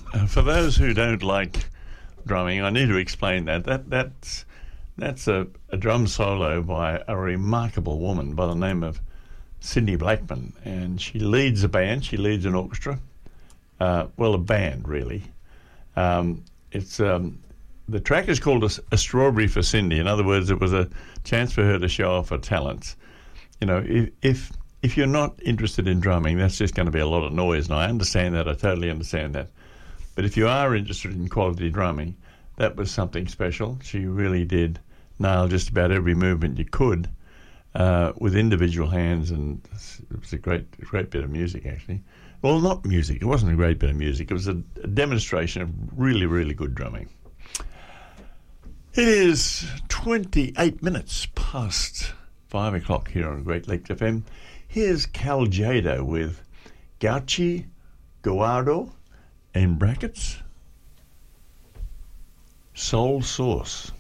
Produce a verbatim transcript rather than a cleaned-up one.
uh, for those who don't like drumming, I need to explain that. That that's that's a, a drum solo by a remarkable woman by the name of Cindy Blackman, and she leads a band. She leads an orchestra. Uh, well, a band really. Um, it's um, the track is called a, a Strawberry for Cindy. In other words, it was a chance for her to show off her talents. You know, if if if you're not interested in drumming, that's just going to be a lot of noise. And I understand that. I totally understand that. But if you are interested in quality drumming, that was something special. She really did nail just about every movement you could uh, with individual hands, and it was a great, great bit of music, actually. Well, not music. It wasn't a great bit of music. It was a, a demonstration of really, really good drumming. It is twenty-eight minutes past five o'clock here on Great Lakes F M. Here's Cal Jada with Gauchi Guardo, in brackets, Soul Sauce.